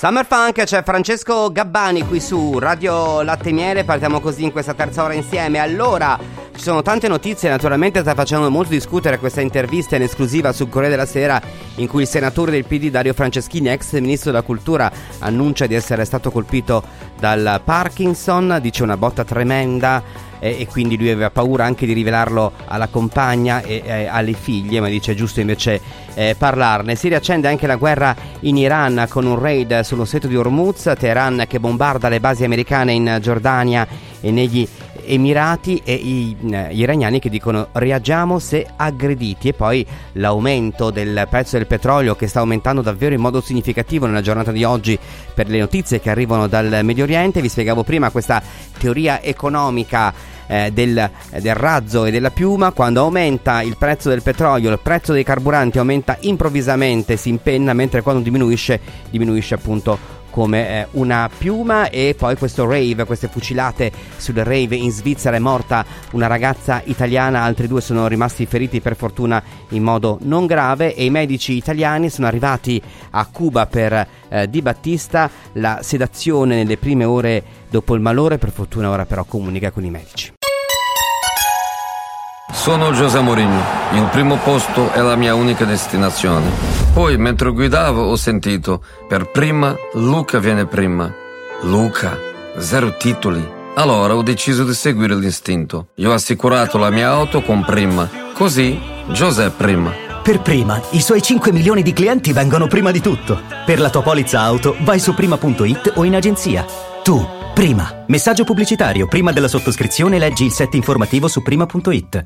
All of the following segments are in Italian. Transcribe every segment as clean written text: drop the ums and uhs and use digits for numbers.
Summer Funk, c'è Francesco Gabbani qui su Radio Latte Miele. Partiamo così in questa terza ora insieme. Allora, ci sono tante notizie, naturalmente sta facendo molto discutere questa intervista in esclusiva sul Corriere della Sera, in cui il senatore del PD Dario Franceschini, ex ministro della cultura, annuncia di essere stato colpito dal Parkinson. Dice una botta tremenda e quindi lui aveva paura anche di rivelarlo alla compagna e alle figlie, ma dice è giusto invece parlarne. Si riaccende anche la guerra in Iran con un raid sullo stretto di Hormuz, Teheran che bombarda le basi americane in Giordania e negli Emirati, e gli iraniani che dicono reagiamo se aggrediti. E poi l'aumento del prezzo del petrolio, che sta aumentando davvero in modo significativo nella giornata di oggi per le notizie che arrivano dal Medio Oriente. Vi spiegavo prima questa teoria economica del razzo e della piuma. Quando aumenta il prezzo del petrolio, il prezzo dei carburanti aumenta improvvisamente, si impenna, mentre quando diminuisce appunto come una piuma. E poi questo rave, queste fucilate sul rave in Svizzera, è morta una ragazza italiana, altri 2 sono rimasti feriti, per fortuna in modo non grave, e i medici italiani sono arrivati a Cuba per Di Battista, la sedazione nelle prime ore dopo il malore, per fortuna ora però comunica con i medici. Sono José Mourinho, il primo posto è la mia unica destinazione. Poi mentre guidavo ho sentito, per prima Luca viene prima. Luca, 0 titoli. Allora ho deciso di seguire l'istinto. Io ho assicurato la mia auto con Prima, così José prima. Per Prima, i suoi 5 milioni di clienti vengono prima di tutto. Per la tua polizza auto vai su prima.it o in agenzia. Tu, Prima. Messaggio pubblicitario. Prima della sottoscrizione leggi il set informativo su prima.it.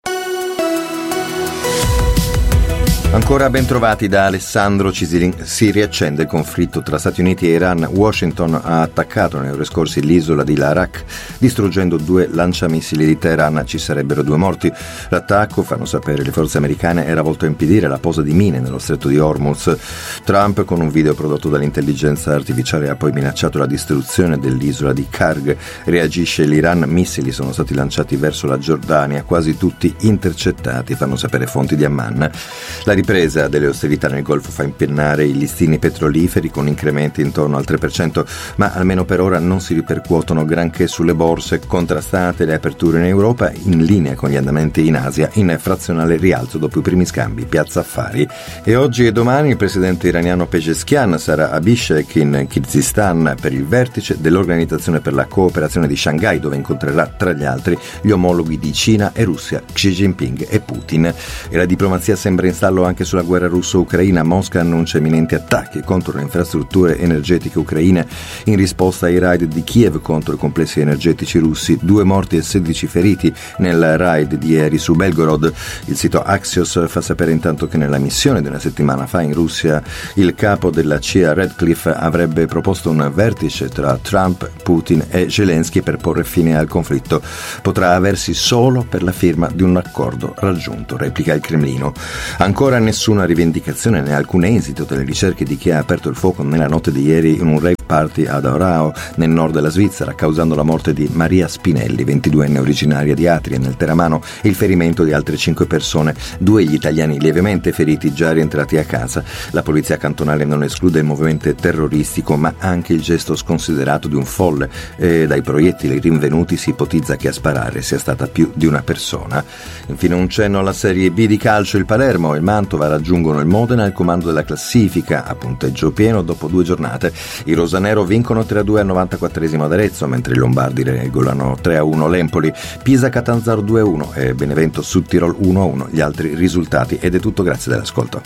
Ancora ben trovati da Alessandro Cisilin. Si riaccende il conflitto tra Stati Uniti e Iran. Washington ha attaccato nei ore scorsi l'isola di Larak, distruggendo 2 lanciamissili di Teheran. Ci sarebbero 2 morti. L'attacco, fanno sapere le forze americane, era volto a impedire la posa di mine nello stretto di Hormuz. Trump, con un video prodotto dall'intelligenza artificiale, ha poi minacciato la distruzione dell'isola di Karg. Reagisce l'Iran. Missili sono stati lanciati verso la Giordania, quasi tutti intercettati, fanno sapere fonti di Amman. La ripresa delle ostilità nel Golfo fa impennare i listini petroliferi con incrementi intorno al 3%, ma almeno per ora non si ripercuotono granché sulle borse. Contrastate le aperture in Europa, in linea con gli andamenti in Asia, in frazionale rialzo dopo i primi scambi Piazza Affari. E oggi e domani il presidente iraniano Pezeshkian sarà a Bishkek in Kirghizistan per il vertice dell'Organizzazione per la cooperazione di Shanghai, dove incontrerà tra gli altri gli omologhi di Cina e Russia, Xi Jinping e Putin. E la diplomazia sembra in stallo anche sulla guerra russo-ucraina. Mosca annuncia imminenti attacchi contro le infrastrutture energetiche ucraine in risposta ai raid di Kiev contro i complessi energetici russi. 2 morti e 16 feriti nel raid di ieri su Belgorod. Il sito Axios fa sapere intanto che nella missione di una settimana fa in Russia il capo della CIA Radcliffe avrebbe proposto un vertice tra Trump, Putin e Zelensky per porre fine al conflitto. Potrà aversi solo per la firma di un accordo raggiunto, replica il Cremlino. Ancora nessuna rivendicazione né alcun esito delle ricerche di chi ha aperto il fuoco nella notte di ieri in un rave party ad Aarau, nel nord della Svizzera, causando la morte di Maria Spinelli, 22enne originaria di Atria, nel Teramano, e il ferimento di altre 5 persone, 2 gli italiani lievemente feriti già rientrati a casa. La polizia cantonale non esclude il movimento terroristico, ma anche il gesto sconsiderato di un folle, e dai proiettili rinvenuti si ipotizza che a sparare sia stata più di una persona. Infine un cenno alla Serie B di calcio. Il Palermo e il Mantova raggiungono il Modena al comando della classifica a punteggio pieno dopo 2 giornate. I rosanero vincono 3-2 al 94esimo ad Arezzo, mentre i lombardi regolano 3-1 l'Empoli. Pisa Catanzaro 2-1 e Benevento Südtirol 1-1 gli altri risultati. Ed è tutto, grazie dell'ascolto.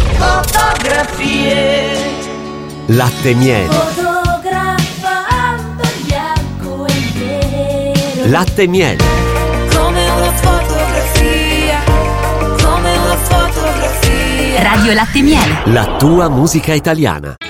Fotografie Latte Miele. Fotografando bianco e nero. Latte Miele. Come una fotografia. Come una fotografia. Radio Latte Miele. La tua musica italiana.